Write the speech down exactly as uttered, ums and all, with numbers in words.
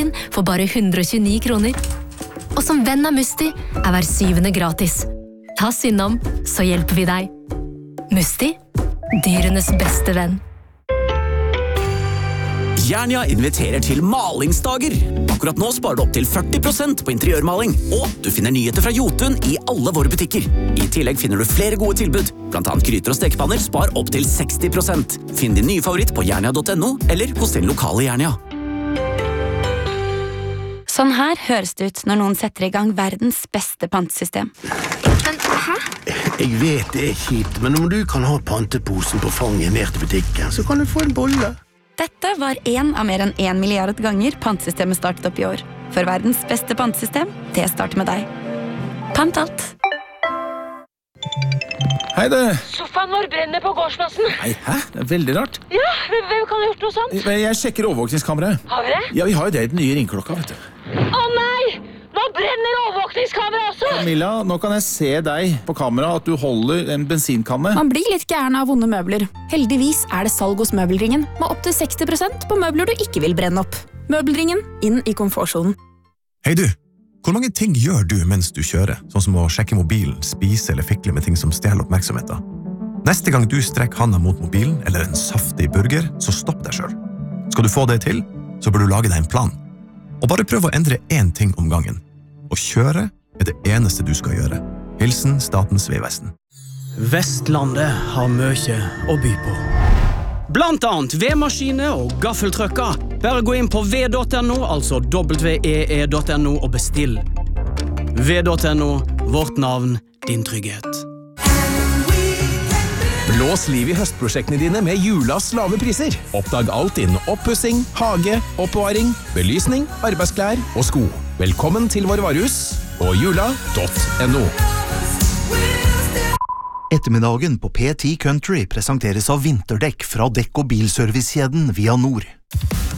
din for bare hundre og tjueni kroner. Og som venn av Musti er hver syvende gratis. Ta Synnom, så hjelper vi deg. Musti, dyrenes beste venn. Jernia inviterer til malingsdager. Akkurat nå sparer du opp til førti prosent på interiørmaling. Og du finner nyheter fra Jotun i alle våre butikker. I tillegg finner du flere gode tilbud. Blant annet gryter og stekepanner spar opp til seksti prosent. Finn din nye favoritt på jernia punktum no eller hos din lokale Jernia. Sånn her høres det ut når noen setter i gang verdens beste pantesystem. Men, hæ? Jeg vet det er kjipt, men om du kan ha panteposen på fanget ned til butikken, så kan du få en bolle. Dette var en av mer enn en milliard ganger pantesystemet startet opp i år. For verdens beste pantesystem, det starter med deg. Pant alt. Hei det. Sofaen vår brenner på gårdsplassen. Nei, hæ? Det er veldig rart. Ja, hvem kan ha gjort noe sånt? Jeg sjekker overvåkningskameraet. Har vi det? Ja, vi har jo det i den nye ringklokka, vet du. Å nei! Nå brenner overvåkningskamera også! Camilla, nå kan jeg se deg på kamera at du holder en bensinkanne. Man blir litt gæren av vonde møbler. Heldigvis er det salg hos Møbelringen, med opp til seksti prosent på møbler du ikke vil brenne opp. Møbelringen, inn i komfortsonen. Hei du, hvor mange ting gjør du mens du kjører? Sånn som å sjekke mobilen, spise eller fikle med ting som stjeler oppmerksomheten. Neste gang du strekker handa mot mobilen eller en saftig burger, så stopp deg selv. Skal du få det til, så bør du lage deg en plan. Og bare prøv å endre én ting om gangen. Å kjøre er det eneste du skal gjøre. Hilsen Statens vegvesen. Vestlandet har mye å by på. Blant annet vedmaskiner og gaffeltrøkker. Bare gå inn på v punktum no, altså w e e punktum no og bestill. v punktum no, vårt navn, din trygghet. Blås liv i høstprosjektene dine med Julas lave priser. Oppdag alt innen oppussing, hage, oppbevaring, belysning, arbeidsklær og sko. Velkommen til våre varehus på jula punktum no. Ettermiddagen på P ti Country presenteres av vinterdekk fra dekk- og bilservicekjeden Via Nord.